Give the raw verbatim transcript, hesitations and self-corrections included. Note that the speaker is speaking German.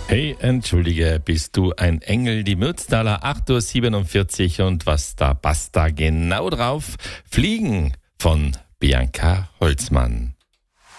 Hey, entschuldige, bist du ein Engel? Die Mürztaler acht Uhr siebenundvierzig und was da passt da genau drauf? Fliegen von Bianca Holzmann.